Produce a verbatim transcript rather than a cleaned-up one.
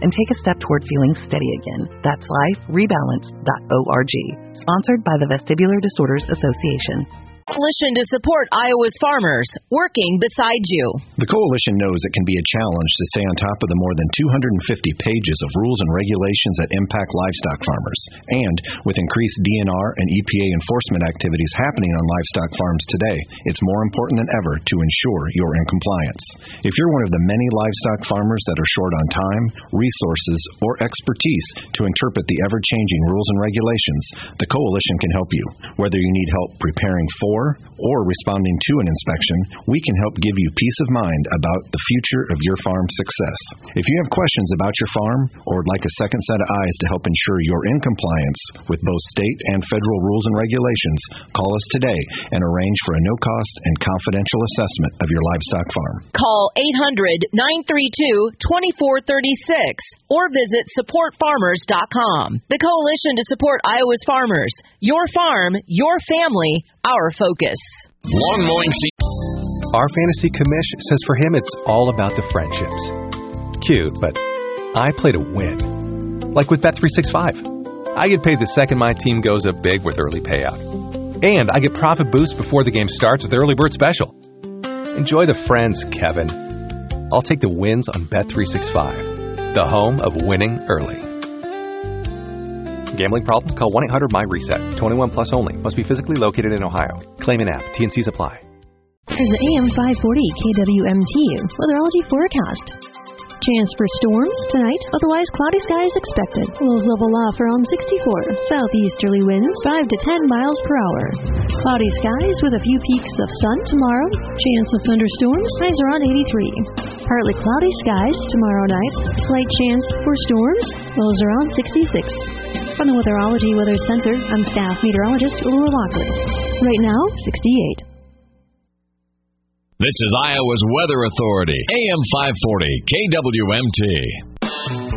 and take a step toward feeling steady again. That's life rebalance dot org. Sponsored by the Vestibular Disorders Association. Coalition to support Iowa's farmers, working beside you. The Coalition knows it can be a challenge to stay on top of the more than two hundred fifty pages of rules and regulations that impact livestock farmers. And with increased D N R and E P A enforcement activities happening on livestock farms today, it's more important than ever to ensure you're in compliance. If you're one of the many livestock farmers that are short on time, resources, or expertise to interpret the ever-changing rules and regulations, the Coalition can help you. Whether you need help preparing for or responding to an inspection, we can help give you peace of mind about the future of your farm's success. If you have questions about your farm or would like a second set of eyes to help ensure you're in compliance with both state and federal rules and regulations, call us today and arrange for a no-cost and confidential assessment of your livestock farm. Call eight hundred, nine three two, two four three six or visit support farmers dot com. The Coalition to support Iowa's farmers. Your farm, your family, our focus. Lawn mowing season. Our fantasy commish says for him it's all about the friendships. Cute, but I play to win. Like with Bet three sixty-five. I get paid the second my team goes up big with early payout. And I get profit boost before the game starts with the early bird special. Enjoy the friends, Kevin. I'll take the wins on Bet three sixty-five, the home of winning early. Gambling problem? Call one eight hundred M Y reset. twenty-one plus only. Must be physically located in Ohio. Claim an app. T and C's apply. Here's the A M five forty K W M T weatherology forecast. Chance for storms tonight, otherwise cloudy skies expected. Lows level off around sixty-four. Southeasterly winds five to ten miles per hour. Cloudy skies with a few peaks of sun tomorrow. Chance of thunderstorms, highs around eighty-three. Partly cloudy skies tomorrow night. Slight chance for storms, lows around sixty-six. From the Weatherology Weather Center, I'm staff meteorologist Laura Lockwood. Right now, sixty-eight. This is Iowa's Weather Authority, A M five forty, K W M T.